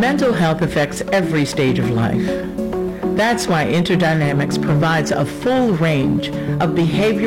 Mental health affects every stage of life. That's why InterDynamics provides a full range of behavioral